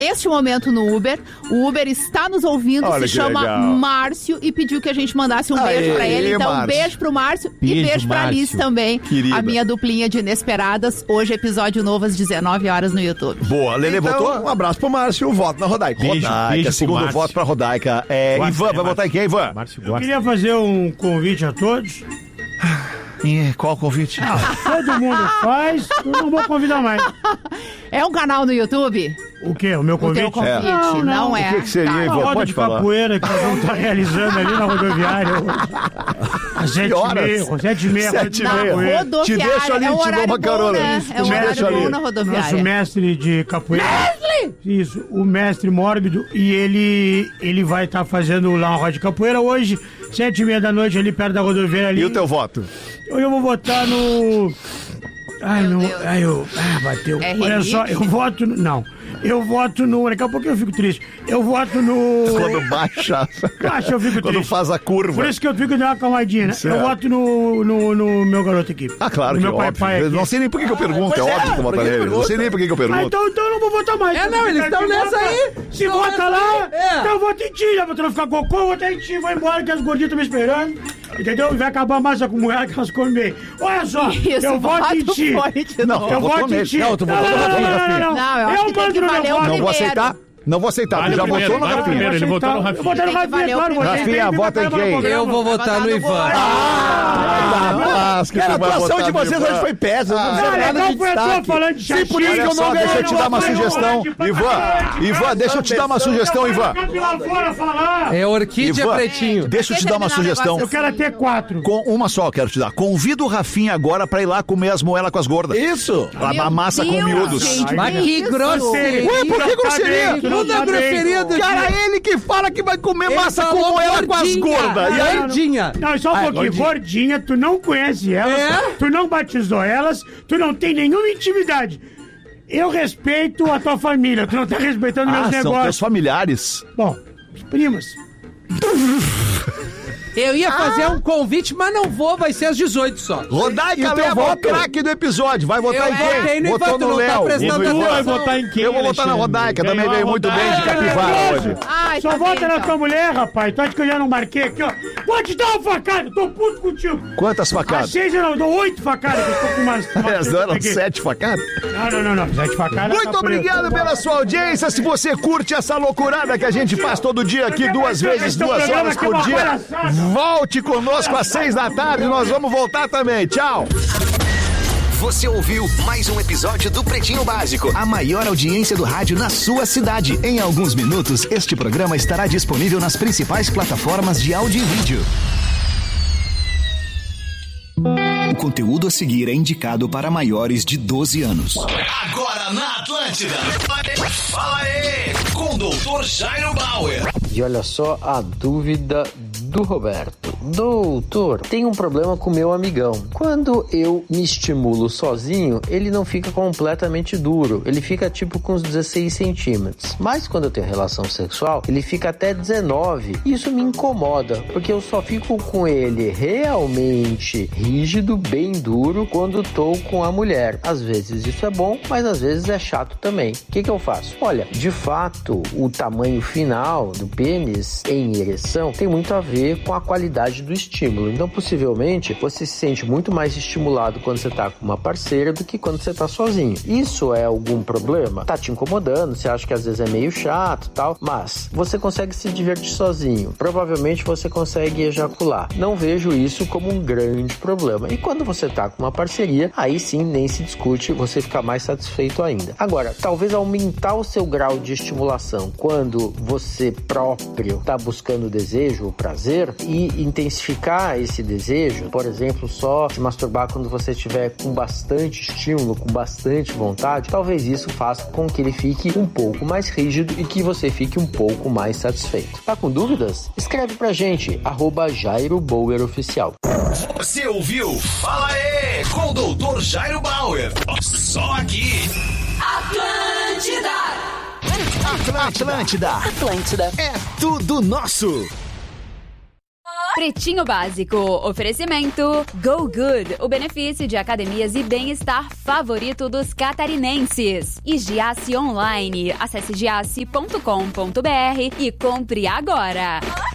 neste momento no Uber. O Uber está nos ouvindo, Olha se que chama legal. Márcio e pediu que a gente mandasse um beijo pra ele. Então, Márcio. beijo pro Márcio e beijo pra Márcio. Alice também. Querida. A minha duplinha de Inesperadas. Hoje, episódio novo às 19 horas no YouTube. Boa, Lelê Então, votou? um abraço pro Márcio, voto na Rodaica. Beijo, Rodaica, beijo pro segundo Márcio. voto pra Rodaica. Ivan, vai votar em quem, Ivan? Márcio Eu gosta. queria fazer um convite a todos. Qual o convite? Todo mundo faz, eu não vou convidar mais. É um canal no YouTube? O quê? O meu O convite? teu convite? Não, Não é. O que seria, Tá. Ivan? Uma roda Pode de falar. capoeira que nós vamos estar realizando ali na rodoviária hoje. Às 7h30. horas? 7h30. Sete e Na meia. rodoviária. Te deixo ali, é um te dou horário uma bom, carona. né? Isso, É um te horário deixo ali. bom na Nosso rodoviária. mestre de capoeira. Isso, o mestre Mórbido. E ele vai estar fazendo lá uma roda de capoeira hoje, 7h30 da noite, ali perto da rodoviária. Ali. E o teu voto? Eu vou votar no... Ai, Meu não. Deus. Ai, bateu. É Olha rinite? só, eu voto... Não. Eu voto no... Daqui a pouco eu fico triste. Eu voto no... Quando baixa. Baixa, eu fico Quando triste. faz a curva. Por isso que eu fico dando uma calmadinha, né? Certo. Eu voto no meu garoto aqui. Ah, claro no que meu óbvio. pai aqui. Não sei nem por que eu pergunto. É pois é, óbvio que eu por voto que nele. Não sei nem por que eu Ah, pergunto. então eu não vou votar mais. não, eles estão nessa aí. Se Estão vota nessa lá, aí. É. então eu voto em ti. Já pra tu não ficar cocô, eu voto em ti. Vou embora que as gordinhas estão me esperando. Entendeu? Vai acabar a massa com mulher que elas comem bem. Olha só, Isso, eu voto em voto ti. foi de Não, novo. Eu votou voto em nele. ti. Não, tu votou no Rafinha. Não, eu acho que tem que mando no valer meu o voto. Não vou primeiro. aceitar. Não vou aceitar. Vale Já o primeiro, votou no vale o Rafinha. primeiro. Ele votou no Rafinha. Eu vou votar no Tem que valer Rafinha, o claro. primeiro. Rafinha, vota em quem? Eu vou votar no Ivan. Cara, a atuação de vocês hoje foi péssima. Não fizeram nada legal de foi a tua destaque. falando de Sim, por isso que eu não deixa eu te dar uma sugestão. Ivan, deixa eu te dar uma sugestão, Ivan. É orquídea Ivan, pretinho. deixa eu te dar uma Quer terminar o sugestão. negócio Eu quero até 4. Com uma só eu quero te dar. Convida o Rafinha agora pra ir lá comer as moelas com as gordas. Isso. A massa com Deus, miúdos. gente, Mas que isso? grosseria. Ué, por que grosseria? Tudo é grosseria do Cara, ele que fala que vai comer Ele massa com falou moela com as gordinha. gordas. E aí, Gordinha. Não, só um pouquinho. Gordinha, tu não conhece elas, É? tu não batizou elas, tu não tem nenhuma intimidade. Eu respeito a tua família, tu não tá respeitando meus são teus negócios. familiares. Bom, primas. Eu ia fazer um convite, mas não vou, vai ser às 18 só. Rodaica leva o craque do episódio. Vai votar Eu em votei quem? no Votou Ivan, tu no não tá Léo. prestando E no Ivan. atenção. votar em quem, Eu vou votar na Alexandre? Rodaica. Também Ganhou veio a muito bem de Rodaica. capivara hoje. Ai, Só tá vota bem, na então. tua mulher, rapaz. Tu acha que eu já não marquei aqui, ó? Vou te dar uma facada, tô puto contigo. Quantas Às facadas? 6 eu não dou 8 facadas, que eu tô com umas... Eram 7 facadas? Não. 7 facadas. Muito obrigado pela sua audiência. Se você curte essa loucurada que a gente faz todo dia aqui, 2 vezes, 2 horas por dia, volte conosco às 6 da tarde. Nós vamos voltar também. Tchau. Você ouviu mais um episódio do Pretinho Básico, a maior audiência do rádio na sua cidade. Em alguns minutos, este programa estará disponível nas principais plataformas de áudio e vídeo. O conteúdo a seguir é indicado para maiores de 12 anos. Agora na Atlântida. Fala aí, com o Dr. Jairo Bauer. E olha só a dúvida do Roberto. Doutor, tem um problema com meu amigão. Quando eu me estimulo sozinho, ele não fica completamente duro. Ele fica tipo com uns 16 centímetros. Mas quando eu tenho relação sexual, ele fica até 19. Isso me incomoda, porque eu só fico com ele realmente rígido, bem duro, quando tô com a mulher. Às vezes isso é bom, mas às vezes é chato também. O que eu faço? Olha, de fato, o tamanho final do pênis em ereção tem muito a ver com a qualidade do estímulo. Então, possivelmente, você se sente muito mais estimulado quando você tá com uma parceira do que quando você tá sozinho. Isso é algum problema? Tá te incomodando, você acha que às vezes é meio chato e tal, mas você consegue se divertir sozinho. Provavelmente você consegue ejacular. Não vejo isso como um grande problema. E quando você tá com uma parceria, aí sim nem se discute, você fica mais satisfeito ainda. Agora, talvez aumentar o seu grau de estimulação quando você próprio tá buscando desejo ou prazer e intensificar esse desejo, por exemplo, só se masturbar quando você estiver com bastante estímulo, com bastante vontade, talvez isso faça com que ele fique um pouco mais rígido e que você fique um pouco mais satisfeito. Tá com dúvidas? Escreve pra gente, @JairoBauerOficial. Você ouviu? Fala aí, com o Dr. Jairo Bauer. Só aqui. Atlântida. É tudo nosso. Pretinho Básico. Oferecimento Go Good, o benefício de academias e bem-estar favorito dos catarinenses. E Giasse Online. Acesse giasse.com.br e compre agora.